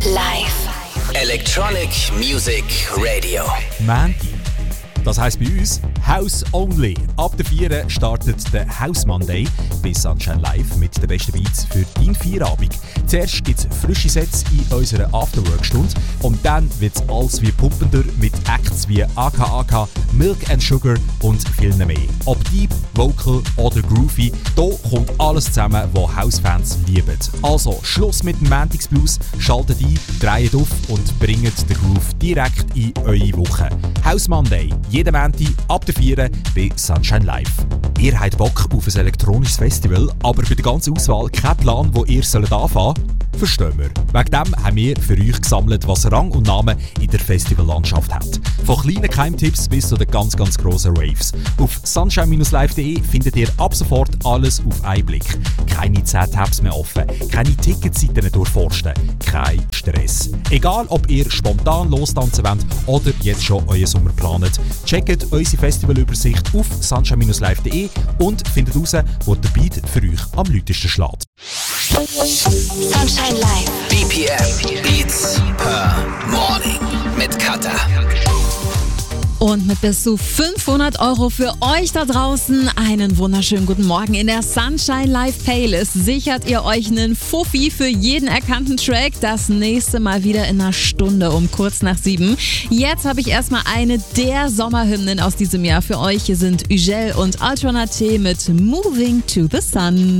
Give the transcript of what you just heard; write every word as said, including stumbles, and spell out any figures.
Live. Electronic Music Radio. Mandy. Das heisst bei uns House Only. Ab der vier startet der House Monday bei Sunshine Live mit den besten Beats für deinen Feierabend. Zuerst gibt es frische Sets in unserer Afterwork-Stunde und dann wird es alles wie pumpender mit Acts wie A K A K, Milk and Sugar und vielen mehr. Ob Deep, Vocal oder Groovy, hier kommt alles zusammen, was House-Fans lieben. Also Schluss mit dem Mantics Blues, schaltet ein, dreht auf und bringt den Groove direkt in eure Woche. House Monday, jeden Montag ab der vier bei Sunshine Live. Ihr habt Bock auf ein elektronisches Festival, aber bei der ganzen Auswahl kein Plan, wo ihr sollt anfangen? Verstehen wir. Wegen dem haben wir für euch gesammelt, was Rang und Namen in der Festivallandschaft hat. Von kleinen Geheimtipps bis zu den ganz, ganz grossen Raves. Auf sunshine live punkt de findet ihr ab sofort alles auf einen Blick. Keine zehn Tabs mehr offen, keine Ticketseiten durchforsten, kein Stress. Egal, ob ihr spontan lostanzen wollt oder jetzt schon euren Sommer plant, checkt unsere Festivalübersicht auf sunshine live punkt de und findet heraus, wo der Beat für euch am lautesten schlägt. Sunshine Live. B P M Beats per Morning mit Kata. Und mit bis zu fünfhundert Euro für euch da draußen einen wunderschönen guten Morgen. In der Sunshine Live Playlist sichert ihr euch einen Fuffi für jeden erkannten Track. Das nächste Mal wieder in einer Stunde um kurz nach sieben. Jetzt habe ich erstmal eine der Sommerhymnen aus diesem Jahr für euch. Hier sind Ugel und Altronate mit Moving to the Sun.